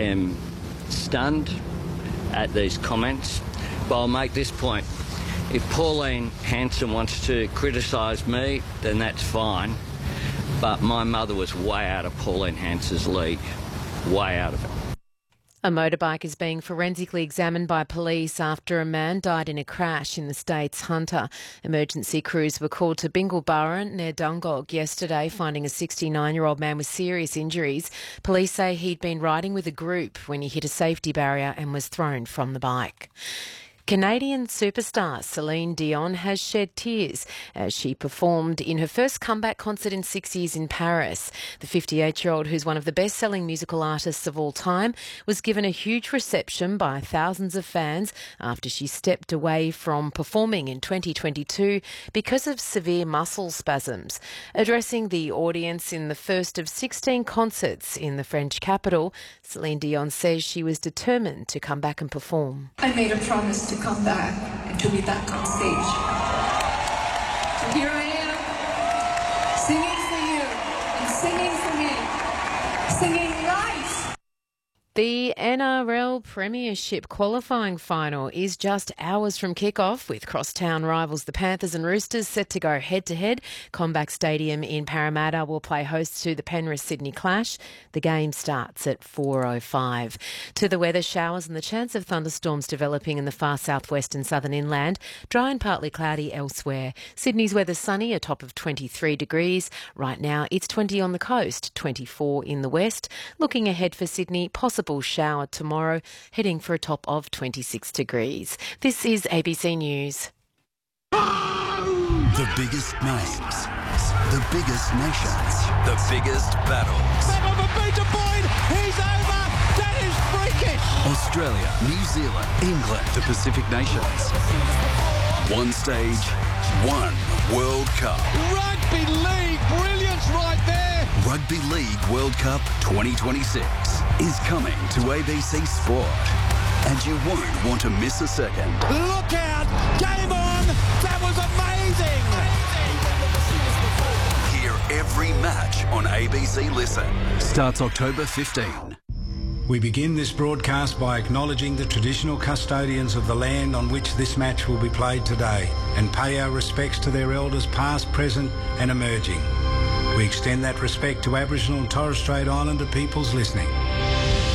am stunned at these comments, but I'll make this point. If Pauline Hanson wants to criticise me, then that's fine, but my mother was way out of Pauline Hanson's league, way out of it. A motorbike is being forensically examined by police after a man died in a crash in the state's Hunter. Emergency crews were called to Bingulburra near Dungog yesterday, finding a 69-year-old man with serious injuries. Police say he'd been riding with a group when he hit a safety barrier and was thrown from the bike. Canadian superstar Celine Dion has shed tears as she performed in her first comeback concert in 6 years in Paris. The 58-year-old, who's one of the best-selling musical artists of all time, was given a huge reception by thousands of fans after she stepped away from performing in 2022 because of severe muscle spasms. Addressing the audience in the first of 16 concerts in the French capital, Celine Dion says she was determined to come back and perform. I made a promise to come back and to be back on stage. So here I am, singing for you and singing for me, singing life. The NRL Premiership qualifying final is just hours from kick-off, with crosstown rivals the Panthers and Roosters set to go head-to-head. Combank Stadium in Parramatta will play host to the Penrith-Sydney clash. The game starts at 4:05. To the weather, showers and the chance of thunderstorms developing in the far southwest and southern inland. Dry and partly cloudy elsewhere. Sydney's weather sunny, a top of 23 degrees. Right now it's 20 on the coast, 24 in the west. Looking ahead for Sydney, possible shower tomorrow, heading for a top of 26 degrees. This is ABC News. The biggest names, the biggest nations, the biggest battles. He's over. That is freakish. Australia, New Zealand, England, the Pacific Nations. One stage, one World Cup. Rugby League, brilliance right there. Rugby League World Cup 2026 is coming to ABC Sport, and you won't want to miss a second. Look out! Game on! That was amazing! Hear every match on ABC Listen. Starts October 15. We begin this broadcast by acknowledging the traditional custodians of the land on which this match will be played today, and pay our respects to their elders past, present and emerging. We extend that respect to Aboriginal and Torres Strait Islander peoples listening.